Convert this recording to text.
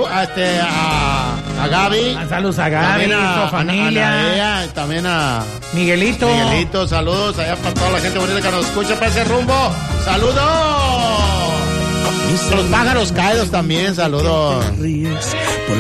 a Gaby. Saludos a Gaby, a su familia. A Nadia, también a Miguelito. Miguelito, saludos allá para toda la gente bonita que nos escucha para ese rumbo. ¡Saludos! Los pájaros caídos también, saludos.